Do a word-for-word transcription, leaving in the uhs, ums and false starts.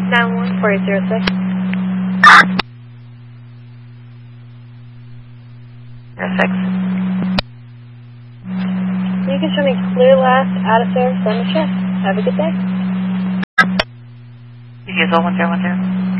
nine one four eight zero six. zero six. You can show me clear last, out of service, on the shift. Have a good day. You use all one zero one zero.